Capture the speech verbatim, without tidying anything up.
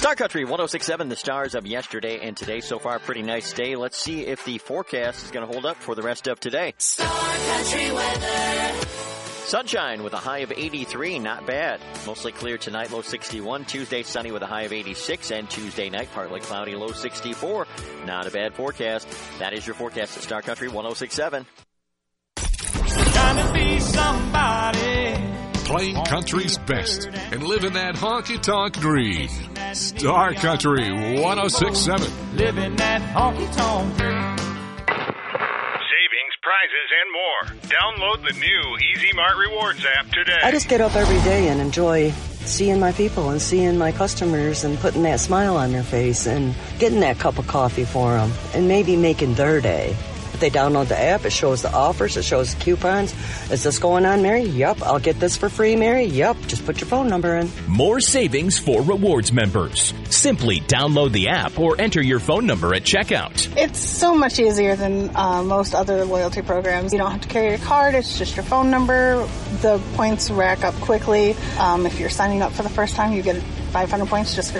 Star Country one oh six point seven, the stars of yesterday and today. So far, pretty nice day. Let's see if the forecast is going to hold up for the rest of today. Star Country weather. Sunshine with a high of eighty-three, not bad. Mostly clear tonight, low sixty-one. Tuesday, sunny with a high of eighty-six. And Tuesday night, partly cloudy, low sixty-four. Not a bad forecast. That is your forecast at Star Country one oh six point seven. Trying to be somebody. Playing country's best and living that honky-tonk dream. Star Country one oh six point seven. Living that honky-tonk dream. Savings, prizes, and more. Download the new Easy Mart Rewards app today. I just get up every day and enjoy seeing my people and seeing my customers and putting that smile on their face and getting that cup of coffee for them and maybe making their day. If they download the app, it shows the offers, it shows the coupons. Is this going on, Mary? Yep. I'll get this for free, Mary? Yep. Just put your phone number in. More savings for rewards members. Simply download the app or enter your phone number at checkout. It's so much easier than uh, most other loyalty programs. You don't have to carry your card. It's just your phone number. The points rack up quickly. Um, if you're signing up for the first time, you get five hundred points just for